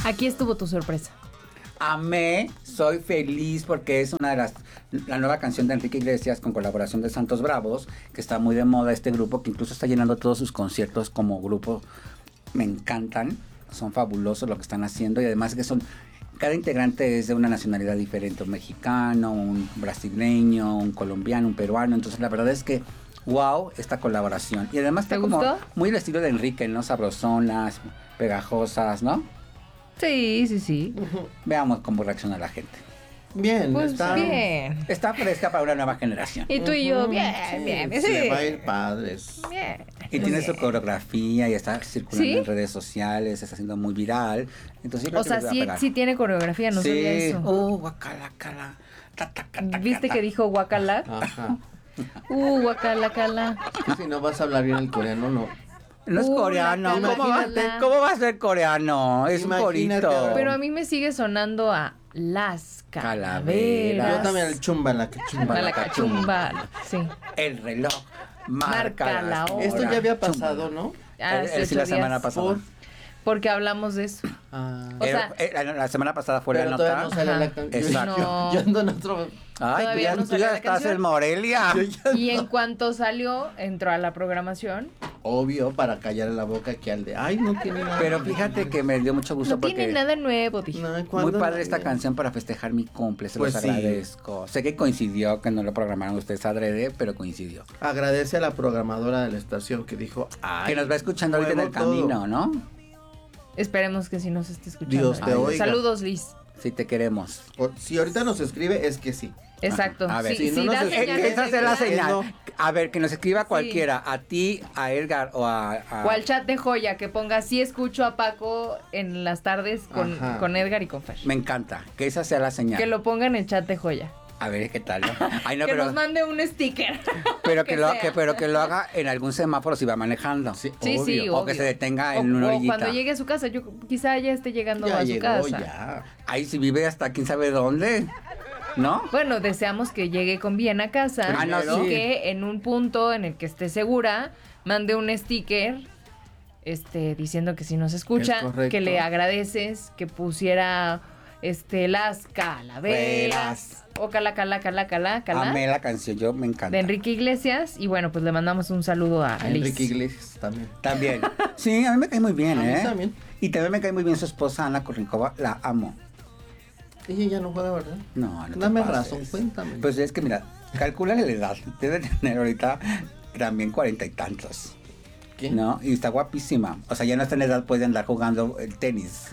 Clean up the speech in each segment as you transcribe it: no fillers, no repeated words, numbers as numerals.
Aquí estuvo tu sorpresa. Amé, soy feliz porque es una de la nueva canción de Enrique Iglesias con colaboración de Santos Bravos, que está muy de moda este grupo, que incluso está llenando todos sus conciertos como grupo. Me encantan, son fabulosos lo que están haciendo y además que cada integrante es de una nacionalidad diferente, un mexicano, un brasileño, un colombiano, un peruano, entonces la verdad es que wow, esta colaboración. Y además está como gustó? muy el estilo de Enrique, ¿no? Sabrosonas, pegajosas, ¿no? Sí. Veamos cómo reacciona la gente. Bien, Pues está bien. Está fresca para una nueva generación. Y tú y yo, bien. Sí, Sí. le va a ir padres. Bien. Y tiene su coreografía y está circulando ¿Sí? en redes sociales, está siendo muy viral. Entonces, yo creo O sea, que les va a pegar. sí tiene coreografía, no sabía eso. Guacala, cala. Ta, ta, ta, ta, ¿Viste ta. que dijo guacala? Ajá. Guacala, cala. Si no vas a hablar bien el coreano, no. No es coreano. la ¿Cómo cala. ¿Cómo va a ser coreano? Es un Imagínate, corito. Pero a mí me sigue sonando a las Calaveras. calaveras. Yo también el chumba, la cachumba. A la cachumba. Sí. El reloj Marca marca la las hora. Esto ya había Chumba. pasado, ¿no? Hace Sí, la 8 semana días. pasada. Porque hablamos de eso. Ah. O sea, la semana pasada fue pero la todavía nota. no sale Ajá. la canción. Exacto. No. Yo ando en otro. Ay, Todavía no tú sale ya la estás canción. en Morelia. Yo ya Y no. en cuanto salió, entró a la programación. Obvio, para callar la boca que al de. Ay, no tiene nada. Pero fíjate que me dio mucho gusto No porque tiene nada nuevo, dije. No, muy ¿cuándo padre no? esta canción para festejar mi cumple, se Pues los sí. agradezco. Sé que coincidió, que no lo programaron ustedes adrede, pero coincidió. Agradece a la programadora de la estación que dijo. Ay, Que nos va escuchando ahorita en el muevo todo. camino, ¿no? Esperemos que sí nos esté escuchando. Dios te oiga. Saludos, Liz. Si te queremos. Si ahorita nos escribe, es que sí. Exacto. A ver, sí, si no nos da escribe- señales Esa de es la que- señal. no. A ver, que nos escriba cualquiera, a ti, a Edgar o a... O al chat de Joya que ponga sí escucho a Paco en las tardes Ajá. con Edgar y con Fer. Me encanta, que esa sea la señal. Que lo ponga en el chat de Joya. A ver, ¿qué tal? ¿no? Ay, no, que pero, nos mande un sticker. pero, sea. pero que lo haga en algún semáforo si va manejando. Sí, Sí, sí, O que obvio. se detenga O- en una o orillita. cuando llegue a su casa, yo quizá ya esté llegando Ya a su llegó, casa. ya. Ay, si vive hasta quién sabe dónde, ¿no? Bueno, deseamos que llegue con bien a casa Ah, no, y sí. que en un punto en el que esté segura mande un sticker diciendo que si nos escucha, Es correcto. que le agradeces, que pusiera las calaveras o cala. Amé la canción, yo me encanta. De Enrique Iglesias y bueno, pues le mandamos un saludo a A Liz. Enrique Iglesias también. También. Sí, a mí me cae muy bien, A mí ¿eh? también. Y también me cae muy bien su esposa Ana Kournikova, la amo. Ella ya no juega, ¿verdad? No, no te Dame pases. razón, cuéntame. Pues es que mira, calcúlale la edad. Debe tener ahorita también 40 y tantos. ¿Qué? ¿No? Y está guapísima. O sea, ya no está en edad, puede andar jugando el tenis.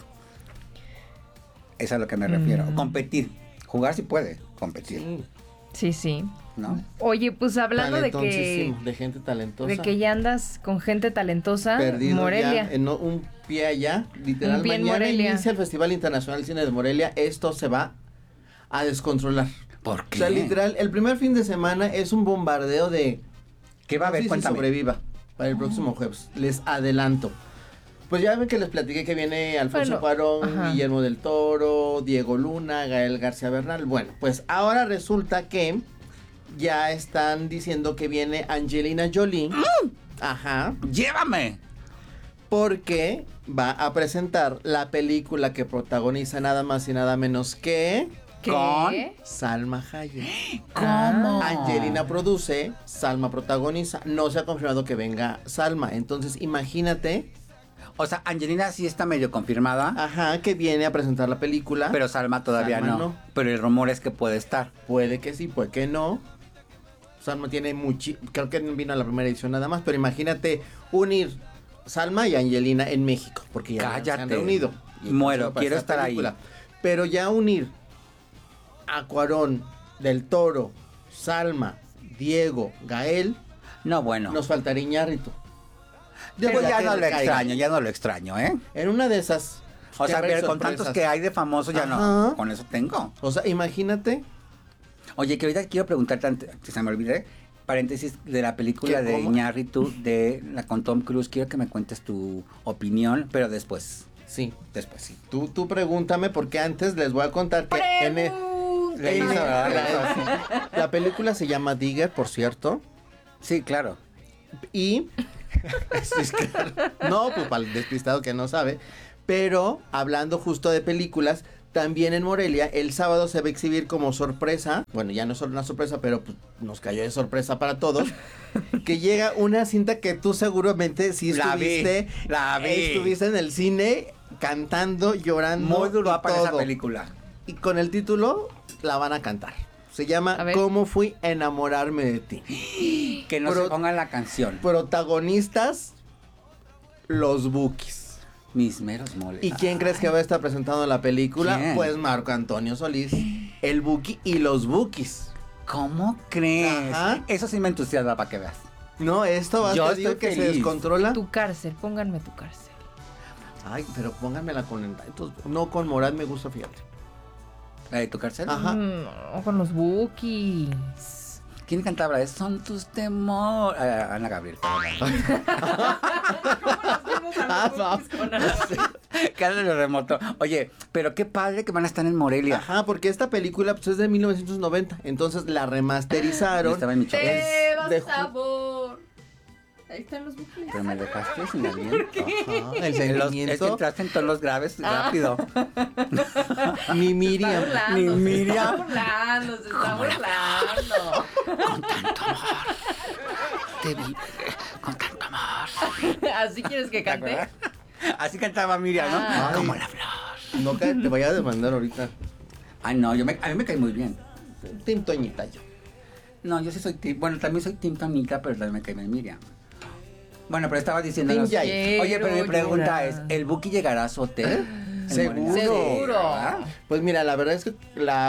Es a lo que me refiero. Competir. Jugar sí puede, competir. Sí, Sí. ¿No? Oye, pues hablando de que talentoncísimo, de gente talentosa. de que ya andas con gente talentosa, Perdido Morelia. ya, en un pie allá, literal. Un pie en Mañana Morelia. inicia el Festival Internacional de Cine de Morelia. Esto se va a descontrolar. ¿Por qué? O sea, literal, el primer fin de semana es un bombardeo de... ¿Qué va a no sé haber? si Cuéntame. sobreviva para el próximo jueves. Les adelanto. Pues ya ven que les platiqué que viene Alfonso Bueno, Cuarón, ajá. Guillermo del Toro, Diego Luna, Gael García Bernal. Bueno, pues ahora resulta que ya están diciendo que viene Angelina Jolie. Ajá. ¡Llévame! Porque va a presentar la película que protagoniza nada más y nada menos que ¿Qué? con- Salma Hayek. ¿Cómo? Angelina produce, Salma protagoniza. No se ha confirmado que venga Salma. Entonces, imagínate, O sea, Angelina sí está medio confirmada, ajá, que viene a presentar la película. pero Salma todavía Salma no. no. Pero el rumor es que puede estar. Puede que sí, puede que no. Salma tiene creo que vino a la primera edición nada más, pero imagínate unir Salma y Angelina en México, porque ya se han Cállate. reunido. Y Muero, para quiero esta estar película. Pero ya unir a Cuarón, Del Toro, Salma, Diego, Gael, No, bueno. nos faltaría Iñárritu. Pues ya que no lo recaiga. extraño, ya no lo extraño, ¿eh? En una de esas. O que sea, habrá pero con tantos sorpresas. que hay de famosos ya no. Ajá. Con eso tengo. O sea, imagínate. Oye, que ahorita quiero preguntarte, antes que se me olvide, paréntesis, de la película ¿Qué, de cómo? Iñárritu, con Tom Cruise. Quiero que me cuentes tu opinión, pero después. Sí. Después, sí. Tú pregúntame porque antes les voy a contar que Le hizo, ¿verdad? la película se llama Digger, por cierto. Sí, claro. Y sí, claro. No, pues para el despistado que no sabe. Pero, hablando justo de películas, también en Morelia, el sábado se va a exhibir como sorpresa, bueno, ya no es una sorpresa, pero pues, nos cayó de sorpresa para todos, que llega una cinta que tú seguramente sí estuviste, estuviste en el cine cantando, llorando. Muy duro para esa todo. película. Y con el título la van a cantar. Se llama A ver. ¿Cómo fui a enamorarme de ti? Que no se pongan la canción. Protagonistas, los Bukis. Mis meros moles. ¿Y quién crees que va a estar presentando la película? ¿Quién? Pues Marco Antonio Solís, el Buki y los Bukis. ¿Cómo crees? Ajá. Eso sí me entusiasma para que veas. No, esto va Yo a ser estoy que se feliz. descontrola. Tu cárcel, pónganme tu cárcel. Ay, pero pónganmela con no con Morat me gusta, fíjate. ¿La de tu cárcel? Ajá. No, con los Bookies. ¿Quién cantaba? Son tus temores. Ana Gabriel. Carlos lo remoto. Oye, pero qué padre que van a estar en Morelia. Ajá, porque esta película pues, es de 1990, entonces la Yo remasterizaron. estaba en Michoacán. Te da de- sabor. Ahí están los Bookies. Pero me dejaste sin aliento. Ajá, el Es que sentimiento. entraste en tonos graves Ah. rápido. Mi Se Miriam. está burlando, Ni se Miriam. está burlando, se está burlando. Con tanto amor. Te vi con tanto amor. ¿Así quieres que ¿Te cante? acuerdas? Así cantaba Miriam, ¿no? Ah. Ay. Como la flor. No que te vaya a demandar ahorita. Ay, no, a mí me cae muy bien. Tim Toñita yo. No, yo sí soy Tim. Bueno, también soy Tim Tonita, pero también me cae bien Miriam. Bueno, pero estaba diciendo. Tim Jay. Oye, pero mi pregunta Llorar. es: ¿el Buki llegará a su hotel? En Seguro. Morelia? Seguro. ¿Verdad? Pues mira, la verdad es que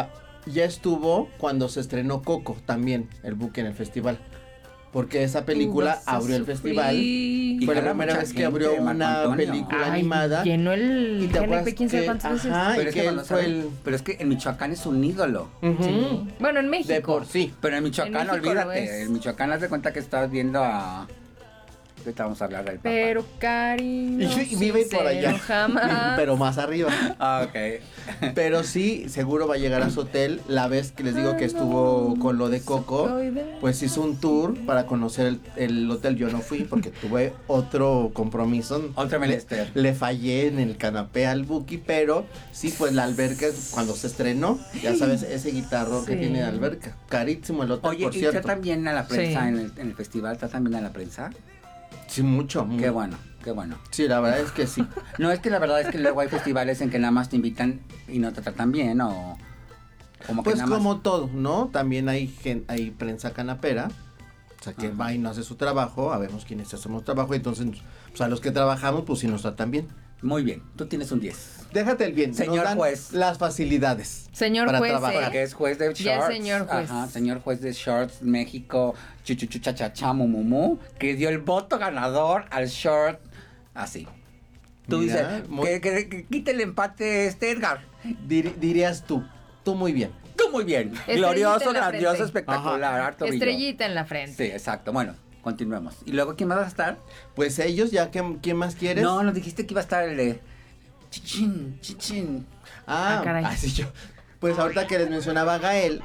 ya estuvo cuando se estrenó Coco también, el Buki en el festival. Porque esa película Vas a abrió el sufrir. festival. Y Fue la jala primera mucha vez que gente, abrió Marco una Antonio. película Ay, animada. llenó el ¿Y te acuerdas GNP quién sabe que- cuántas veces. ajá, Pero y es que que él no fue saben- Pero es que en Michoacán es un ídolo. Ujú. Sí. Bueno, en México. De por sí. Pero en Michoacán, En México lo olvídate. es. En Michoacán, haz de cuenta que estás viendo a. Ahorita vamos a hablar del papá. Pero cariño. Y vive por allá. sincero Jamás. Pero más arriba. Ah, ok. Pero sí, seguro va a llegar a su hotel. La vez que les digo que estuvo con lo de Coco, pues hizo un tour para conocer el hotel. Yo no fui porque tuve otro compromiso. Otro menester. Le fallé en el canapé al Buki, pero sí, pues la alberca, cuando se estrenó, ya sabes, ese guitarro que Sí. tiene de alberca. Carísimo el hotel, Oye, por ¿y cierto. tratan bien a la prensa Sí. en el festival? ¿Tratan bien a la prensa? Sí, mucho. Qué bueno, qué bueno. Sí, la verdad es que sí. No, es que la verdad es que luego hay festivales en que nada más te invitan y no te tratan bien o como que Pues nada más. como todo, ¿no? También hay hay prensa canapera, o sea, que Ajá. va y no hace su trabajo, habemos quienes hacemos trabajo, entonces, pues a los que trabajamos, pues sí nos tratan bien. Muy bien, tú tienes un 10. Déjate el bien, Señor nos dan juez. las facilidades. Señor para juez, trabajar. Porque es juez de shorts. Ya es señor juez. Ajá, señor juez de shorts, México, chuchuchuchachacha, mumumu, que dio el voto ganador al short. Así. Tú Mira, dices, muy- que quite el empate Edgar. Dirías tú muy bien. Tú muy bien. Estrellita Glorioso, en la grandioso, frente. espectacular, harto brillo. Estrellita en la frente. Sí, exacto. Bueno, continuemos. ¿Y luego quién más va a estar? Pues ellos, ya que, ¿quién más quieres? No, nos dijiste que iba a estar el de Chichín, Chichín. Ah, Ah, caray. así yo. Pues ahorita que les mencionaba a Gael,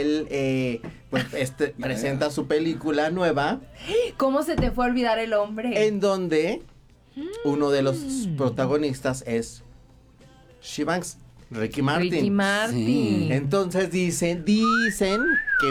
pues presenta su película nueva, ¿Cómo se te fue a olvidar el hombre? en donde uno de los protagonistas es Shivanks, Ricky Martin. Ricky Martin. Sí. Entonces dicen que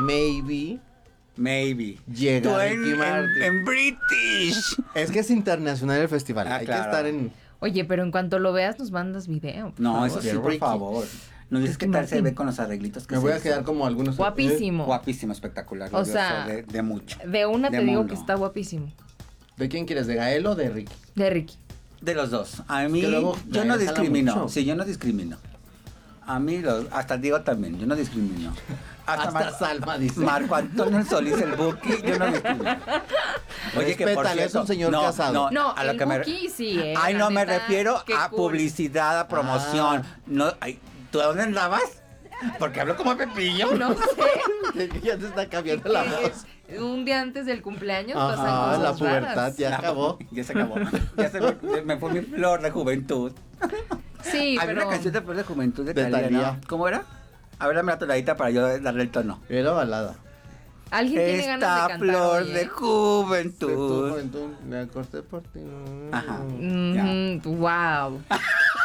Maybe. llega Tú Ricky Martin. en British. Es que es internacional el festival. Ah, Hay claro. que estar en. Oye, pero en cuanto lo veas nos mandas video. por No, favor. eso sí, de por Ricky. favor. Nos dices qué Ricky tal se Martin. ve con los arreglitos que Me se voy a hizo. quedar como algunos. Guapísimo. Guapísimo, espectacular. O glorioso, sea, de mucho. De una de te digo mundo. que está guapísimo. ¿De quién quieres? ¿De Gael o de Ricky? De Ricky. De los dos. A mí, que luego yo no me jala discrimino. mucho. Sí, yo no discrimino. A mí, hasta digo también, yo no discrimino. Hasta Salma dice. Marco Antonio Solís, el Buki, yo no discrimino. Oye, que por Respétale, cierto, es un señor casado. No, a lo el que me Buki sí, Ay, la no, me neta, refiero qué a cool. publicidad, a promoción. No, ay, ¿tú a dónde andabas? Porque hablo como Pepillo. No sé. Ya te está cambiando la voz. Un día antes del cumpleaños Ajá, pasan la cosas pubertad raras. ya acabó. Ya se acabó. Ya se me fue mi flor de juventud. Sí, Había pero una canción de flor de juventud de De Thalía, Thalía. ¿no? ¿Cómo era? A ver, dame la tonadita para yo darle el tono. Era balada. alguien tiene ganas de Esta cantar flor hoy, de ¿eh? juventud. Juventud, me acosté por ti. Ajá. Wow.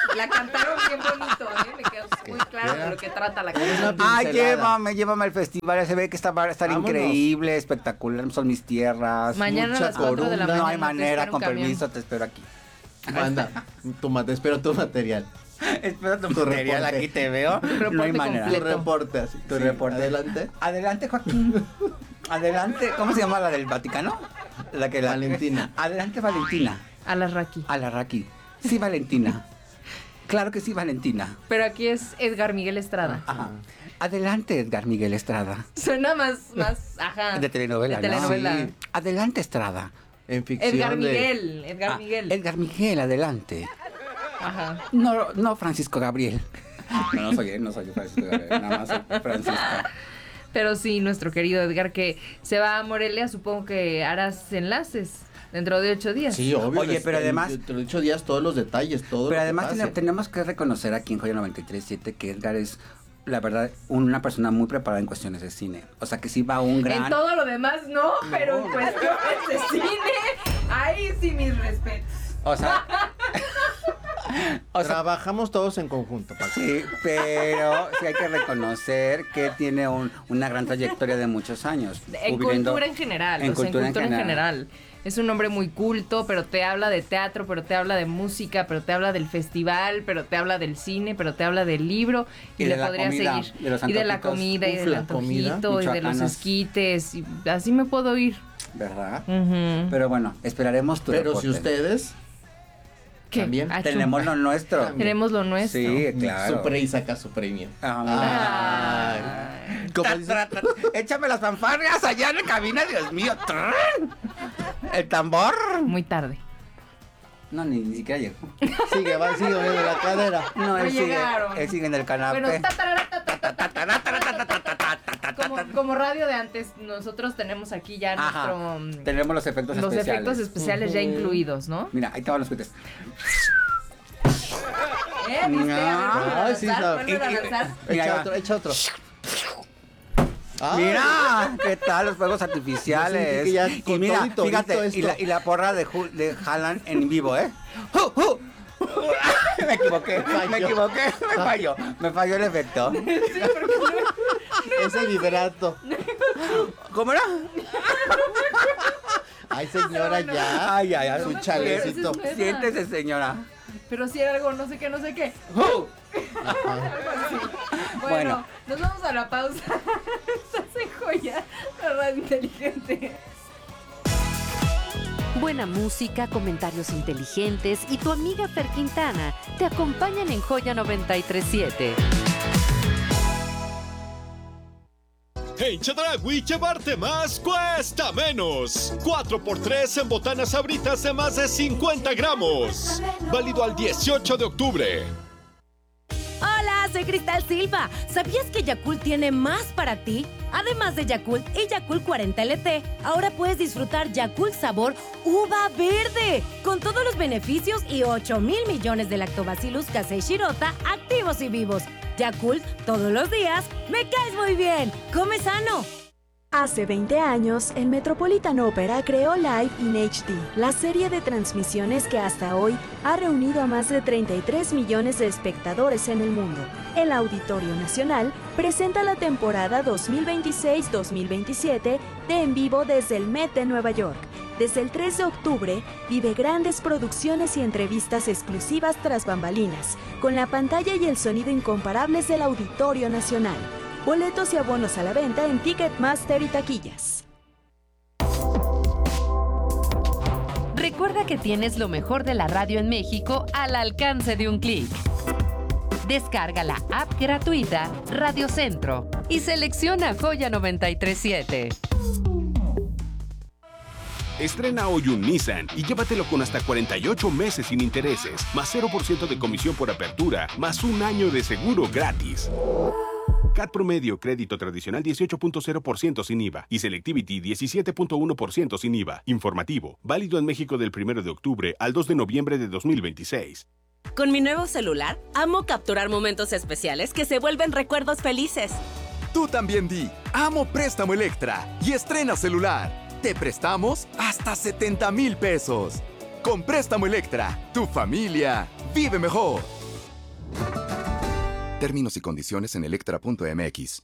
La cantaron bien bonito, ¿eh? Me quedó muy claro de lo que trata la canción. Ah, llévame al festival. Se ve que va a estar increíble, espectacular. Son mis tierras. Mañana a las 4 de la mañana. No hay te manera, espera un con camión. permiso, te espero aquí. Manda, espero tu material. Espero tu Tu material, reporte. aquí te veo. reporte No hay manera. completo. Tu reporte, así. Tu Sí, reporte. Adelante. Adelante, Joaquín. Adelante. ¿Cómo se llama la del Vaticano? Valentina. Adelante, Valentina. Alarraqui. Alarraqui. Sí, Valentina. Claro que sí, Valentina. Pero aquí es Edgar Miguel Estrada. Ajá. Adelante, Edgar Miguel Estrada. Suena más, ajá. De telenovela, De telenovela. ¿no? Sí. Adelante, Estrada. En ficción Edgar de... Miguel, Edgar Ah, Miguel. Edgar Miguel, adelante. Ajá. No, Francisco Gabriel. No soy Francisco Gabriel, nada más soy Francisco. Pero sí, nuestro querido Edgar, que se va a Morelia, supongo que harás enlaces dentro de 8 días. Sí, obvio. Oye, pero además- Te lo he dicho días, todos los detalles, todo Pero lo que además pase. tenemos que reconocer aquí en Joya 93.7 que Edgar es, la verdad, una persona muy preparada en cuestiones de cine. O sea, que sí va a un gran... En todo lo demás no, pero en cuestiones de cine, ahí sí mis respetos. O sea... Trabajamos todos en conjunto, Paco. Sí, pero sí hay que reconocer que tiene una gran trayectoria de muchos años. En Cubriendo- cultura en general, en o sea, en cultura en cultura en general. general. Es un hombre muy culto, pero te habla de teatro, pero te habla de música, pero te habla del festival, pero te habla del cine, pero te habla del libro y, Y de le la podría comida, seguir. de los Y de la antojitos. comida, y Uf, del la comida antojito, y de los michoacanos. esquites, y así me puedo ir. ¿Verdad? Ujú. Pero bueno, esperaremos tu Pero reporte. si ustedes ¿Qué? también Achú. Tenemos lo nuestro. Tenemos lo nuestro. Sí, claro. Super y saca su premio. Ah, Ay. ¿Cómo dices? Échame las fanfarrias allá en la cabina, Dios mío. Trrr. El tambor. Muy tarde. No, ni siquiera llegó. Sigue moviendo la cadera. No, No él sigue, llegaron. él sigue en el canapé. Bueno, como radio de antes, nosotros tenemos aquí ya Ajá. nuestro... Tenemos los efectos Los especiales. efectos especiales ya incluidos, ¿no? Mira, ahí te van los cuites. ¿Viste? A Ay, ver, sí, vuelve a lanzar. Mira, ahí va. Echa otro. Ay. Mira, ¿qué tal los fuegos artificiales? Yo sentí que ya Y con mira, todo y torito fíjate, esto. y la porra de Haaland en vivo, ¿eh? ¡Hu, hu! Me equivoqué, me falló el efecto. Ese vibrato. ¿Cómo era? Ay, señora, ya. Ay, ay, ay. Su chalecito. Siéntese, señora. Pero si era algo, no sé qué. ¡Hu! Bueno, Bueno. nos vamos a la pausa. Estás en Joya, la radio inteligente. Buena música, comentarios inteligentes y tu amiga Fer Quintana te acompañan en Joya 93.7. En Chedraui llevarte más cuesta menos. 4x3 en botanas Sabritas de más de 50 gramos. Válido al 18 de octubre. Hola, soy Cristal Silva. ¿Sabías que Yakult tiene más para ti? Además de Yakult y Yakult 40 LT, ahora puedes disfrutar Yakult sabor uva verde, con todos los beneficios y 8,000 millones de lactobacillus casei shirota activos y vivos. Yakult, todos los días, me caes muy bien. Come sano. Hace 20 años, el Metropolitan Opera creó Live in HD, la serie de transmisiones que hasta hoy ha reunido a más de 33 millones de espectadores en el mundo. El Auditorio Nacional presenta la temporada 2026-2027 de En Vivo desde el Met de Nueva York. Desde el 3 de octubre, vive grandes producciones y entrevistas exclusivas tras bambalinas, con la pantalla y el sonido incomparables del Auditorio Nacional. Boletos y abonos a la venta en Ticketmaster y taquillas. Recuerda que tienes lo mejor de la radio en México al alcance de un clic. Descarga la app gratuita Radio Centro y selecciona Joya 93.7. Estrena hoy un Nissan y llévatelo con hasta 48 meses sin intereses, más 0% de comisión por apertura, más un año de seguro gratis. CAT promedio, crédito tradicional 18.0% sin IVA y Selectivity 17.1% sin IVA. Informativo, válido en México del 1 de octubre al 2 de noviembre de 2026. Con mi nuevo celular, amo capturar momentos especiales que se vuelven recuerdos felices. Tú también di, amo Préstamo Electra y estrena celular. Te prestamos hasta 70,000 pesos. Con Préstamo Electra, tu familia vive mejor. Términos y condiciones en electra.mx.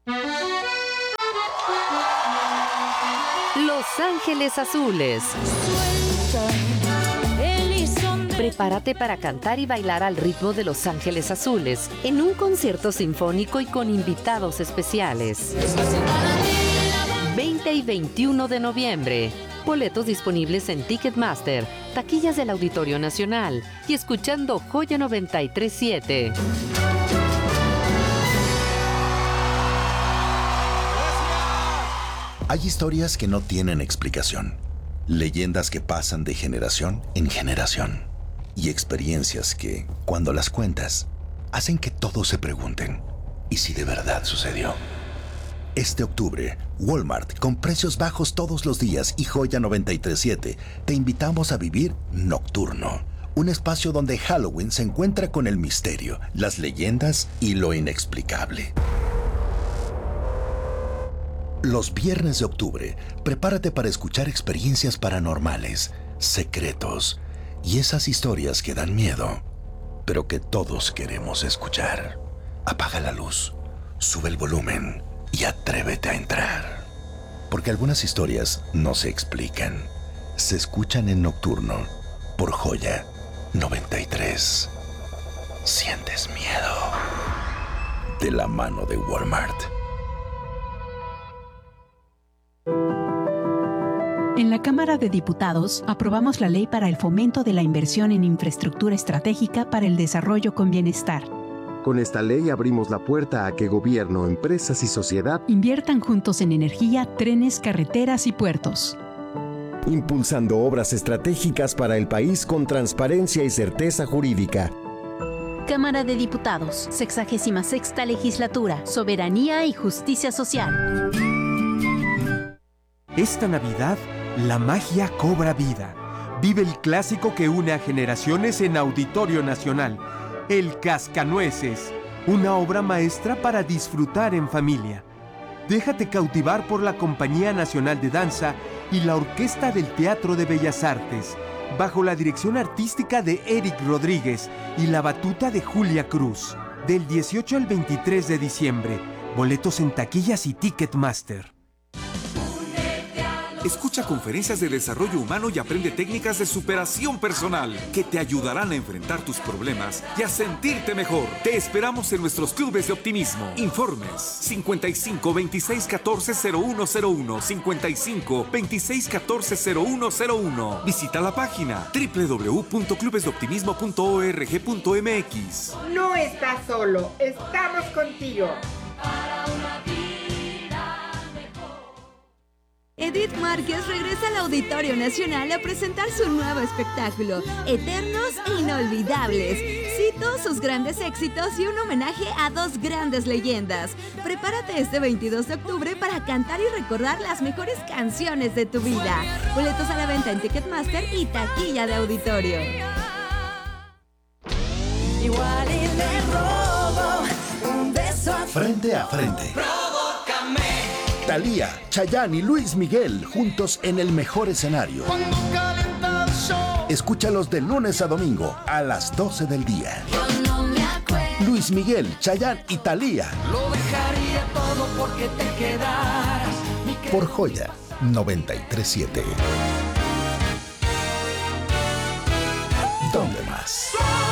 Los Ángeles Azules. Prepárate para cantar y bailar al ritmo de Los Ángeles Azules en un concierto sinfónico y con invitados especiales. 20 y 21 de noviembre. Boletos disponibles en Ticketmaster, taquillas del Auditorio Nacional y escuchando Joya 93.7. Hay historias que no tienen explicación, leyendas que pasan de generación en generación y experiencias que, cuando las cuentas, hacen que todos se pregunten, ¿y si de verdad sucedió? Este octubre, Walmart, con precios bajos todos los días y Joya 93.7, te invitamos a vivir Nocturno, un espacio donde Halloween se encuentra con el misterio, las leyendas y lo inexplicable. Los viernes de octubre, prepárate para escuchar experiencias paranormales, secretos y esas historias que dan miedo, pero que todos queremos escuchar. Apaga la luz, sube el volumen y atrévete a entrar. Porque algunas historias no se explican, se escuchan en Nocturno por Joya 93. ¿Sientes miedo? De la mano de Walmart. En la Cámara de Diputados aprobamos la ley para el fomento de la inversión en infraestructura estratégica para el desarrollo con bienestar. Con esta ley abrimos la puerta a que gobierno, empresas y sociedad inviertan juntos en energía, trenes, carreteras y puertos. Impulsando obras estratégicas para el país con transparencia y certeza jurídica. Cámara de Diputados, 66ª Legislatura, Soberanía y Justicia Social. Esta Navidad, la magia cobra vida. Vive el clásico que une a generaciones en Auditorio Nacional, El Cascanueces, una obra maestra para disfrutar en familia. Déjate cautivar por la Compañía Nacional de Danza y la Orquesta del Teatro de Bellas Artes, bajo la dirección artística de Eric Rodríguez y la batuta de Julia Cruz. Del 18 al 23 de diciembre. Boletos en taquillas y Ticketmaster. Escucha conferencias de desarrollo humano y aprende técnicas de superación personal que te ayudarán a enfrentar tus problemas y a sentirte mejor. Te esperamos en nuestros clubes de optimismo. Informes 55 26 14 0101 55 26 14 0101. Visita la página www.clubesdeoptimismo.org.mx. No estás solo, estamos contigo. Edith Márquez regresa al Auditorio Nacional a presentar su nuevo espectáculo, Eternos e Inolvidables. Cito sus grandes éxitos y un homenaje a dos grandes leyendas. Prepárate este 22 de octubre para cantar y recordar las mejores canciones de tu vida. Boletos a la venta en Ticketmaster y taquilla de auditorio. Igual y le robo un beso a Frente a frente. Thalía, Chayanne y Luis Miguel juntos en el mejor escenario. Escúchalos de lunes a domingo a las 12 del día. Luis Miguel, Chayanne y Thalía. Lo dejaría todo porque te quedaras. Por Joya 93.7. ¿Dónde más?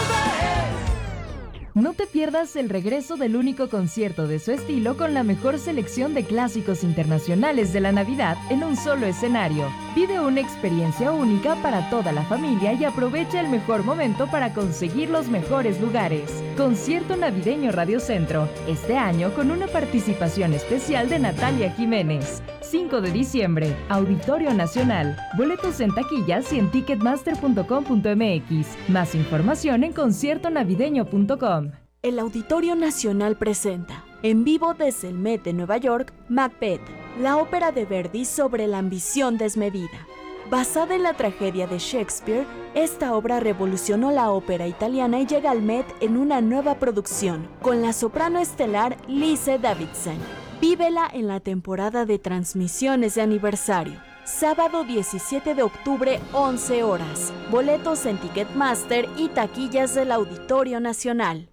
No te pierdas el regreso del único concierto de su estilo con la mejor selección de clásicos internacionales de la Navidad en un solo escenario. Vive una experiencia única para toda la familia y aprovecha el mejor momento para conseguir los mejores lugares. Concierto navideño Radio Centro, este año con una participación especial de Natalia Jiménez. 5 de diciembre, Auditorio Nacional. Boletos en taquillas y en ticketmaster.com.mx. Más información en conciertonavideño.com. El Auditorio Nacional presenta, en vivo desde el Met de Nueva York, Macbeth, la ópera de Verdi sobre la ambición desmedida. Basada en la tragedia de Shakespeare, esta obra revolucionó la ópera italiana y llega al Met en una nueva producción, con la soprano estelar Lise Davidson. Vívela en la temporada de transmisiones de aniversario. Sábado 17 de octubre, 11 horas. Boletos en Ticketmaster y taquillas del Auditorio Nacional.